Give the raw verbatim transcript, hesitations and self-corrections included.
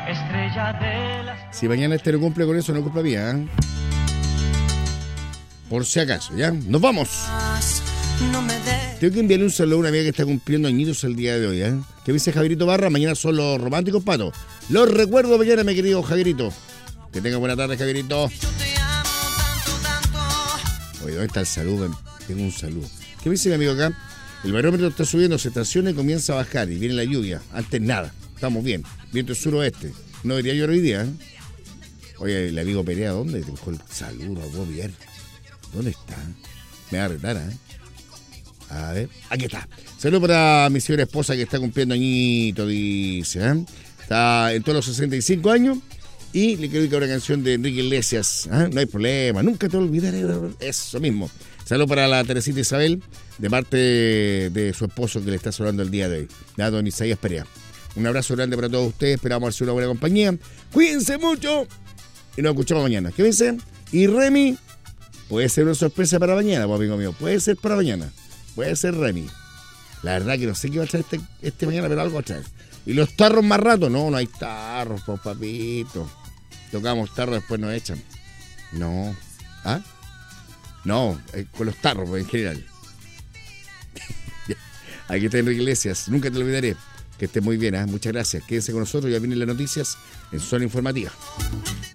estrella de las... Si mañana este no cumple con eso, no es culpa mía, ¿eh? Por si acaso, ¿ya? ¡Nos vamos! No me de... Tengo que enviarle un saludo a una amiga que está cumpliendo añitos el día de hoy, ¿eh? Que me dice Javierito Barra, mañana son los románticos patos. Los recuerdo mañana, mi querido Javierito. Que tenga buena tarde, Javierito. Yo te amo tanto, tanto. Oye, ¿dónde está el saludo? Tengo un saludo. ¿Qué me dice mi amigo acá? El barómetro está subiendo, se estaciona y comienza a bajar y viene la lluvia. Antes nada, estamos bien. Viento suroeste. No diría llover hoy día, ¿eh? Oye, el amigo Perea, ¿dónde te dejó el saludo a Bobby? ¿Dónde está? Me va a retar, ¿eh? A ver, aquí está. Saludos para mi señora esposa que está cumpliendo añito, dice, ¿eh? Está en todos los sesenta y cinco años y le quiero dedicar una canción de Enrique Iglesias, ¿eh? No hay problema, nunca te olvidaré, eso mismo. Saludos para la Teresita Isabel, de parte de su esposo que le está saludando el día de hoy, a don Isaías Perea. Un abrazo grande para todos ustedes, esperamos hacer una buena compañía. Cuídense mucho y nos escuchamos mañana. ¿Qué dicen? Y Remy, puede ser una sorpresa para mañana, pues, amigo mío, puede ser para mañana. Puede ser Remy. La verdad que no sé qué va a traer este, este mañana, pero algo va a traer. ¿Y los tarros más rato? No, no hay tarros, pues, papito. Tocamos tarros, después nos echan. No. ¿Ah? No, eh, con los tarros, pues, en general. Aquí está Enrique Iglesias. Nunca te olvidaré. Que estés muy bien, ¿eh? Muchas gracias. Quédense con nosotros. Ya vienen las noticias en Zona Informativa.